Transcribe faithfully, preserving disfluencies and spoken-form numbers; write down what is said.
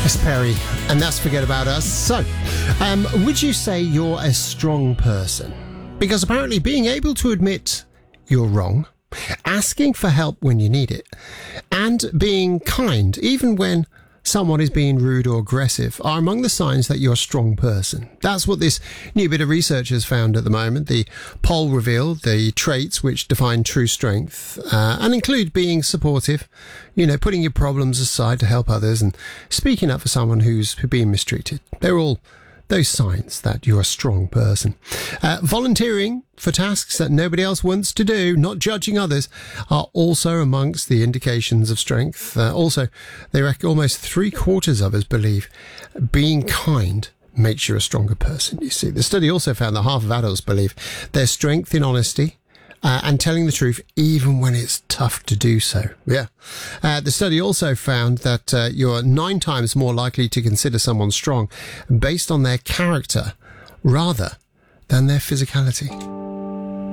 Perry, and that's Forget About Us. So, um, would you say you're a strong person? Because apparently being able to admit you're wrong, asking for help when you need it, and being kind, even when someone is being rude or aggressive, are among the signs that you're a strong person. That's what this new bit of research has found at the moment. The poll revealed the traits which define true strength uh, and include being supportive, you know, putting your problems aside to help others and speaking up for someone who's being mistreated. They're all those signs that you're a strong person. Uh, volunteering for tasks that nobody else wants to do, not judging others, are also amongst the indications of strength. Uh, also, they reckon almost three quarters of us believe being kind makes you a stronger person. You see, the study also found that half of adults believe there's strength in honesty Uh, and telling the truth even when it's tough to do so. Yeah. Uh, the study also found that uh, you're nine times more likely to consider someone strong based on their character rather than their physicality.